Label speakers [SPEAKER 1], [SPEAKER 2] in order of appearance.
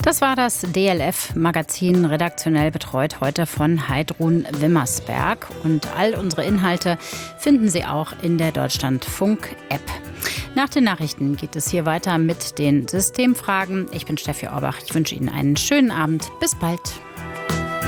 [SPEAKER 1] Das war das DLF-Magazin, redaktionell betreut heute von Heidrun Wimmersberg. Und all unsere Inhalte finden Sie auch in der Deutschlandfunk-App. Nach den Nachrichten geht es hier weiter mit den Systemfragen. Ich bin Steffi Orbach. Ich wünsche Ihnen einen schönen Abend. Bis bald.